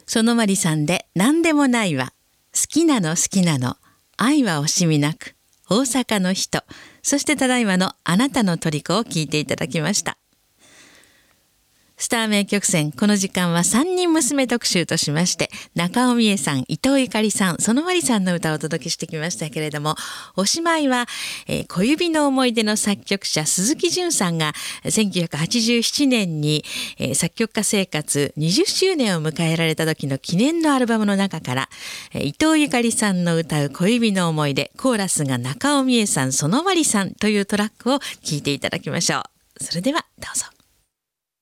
園まりさんで何でもないわ、好きなの好きなの、愛は惜しみなく、大阪の人、そしてただいまのあなたの虜を聞いていただきました。スター名曲選、この時間は三人娘特集としまして、中尾美恵さん、伊藤ゆかりさん、園まりさんの歌をお届けしてきましたけれども、おしまいは、小指の思い出の作曲者鈴木淳さんが1987年に、作曲家生活20周年を迎えられた時の記念のアルバムの中から、伊藤ゆかりさんの歌う小指の思い出、コーラスが中尾美恵さん、園まりさんというトラックを聴いていただきましょう。それではどうぞ。